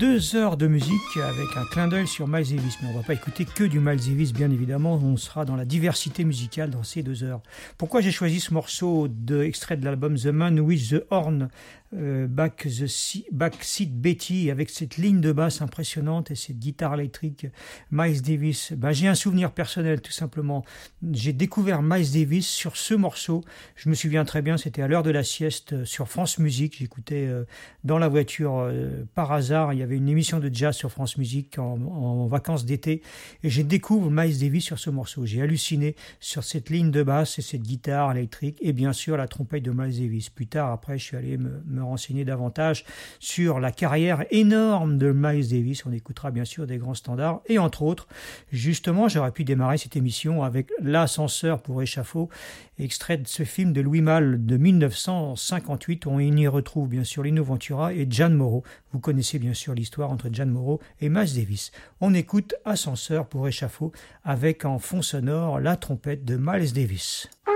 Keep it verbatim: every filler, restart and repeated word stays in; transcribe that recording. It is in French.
deux heures de musique avec un clin d'œil sur Miles Davis. Mais on ne va pas écouter que du Miles Davis, bien évidemment. On sera dans la diversité musicale dans ces deux heures. Pourquoi j'ai choisi ce morceau de, extrait de l'album The Man with the Horn, euh, Back the C- Backseat Betty, avec cette ligne de basse impressionnante et cette guitare électrique Miles Davis? Ben, j'ai un souvenir personnel, tout simplement. J'ai découvert Miles Davis sur ce morceau. Je me souviens très bien, c'était à l'heure de la sieste sur France Musique. J'écoutais euh, dans la voiture euh, par hasard. Il y avait une émission de jazz sur France Musique en, en vacances d'été et j'ai découvert Miles Davis sur ce morceau. J'ai halluciné sur cette ligne de basse et cette guitare électrique et bien sûr la trompette de Miles Davis. Plus tard, après, je suis allé me, me renseigner davantage sur la carrière énorme de Miles Davis. On écoutera bien sûr des grands standards et entre autres, justement, j'aurais pu démarrer cette émission avec L'ascenseur pour échafaud, extrait de ce film de Louis Malle de mille neuf cent cinquante-huit, où on y retrouve bien sûr Lino Ventura et Jan Morro. Vous connaissez bien sûr l'histoire entre Jan Morro et Miles Davis. On écoute Ascenseur pour échafaud avec en fond sonore la trompette de Miles Davis.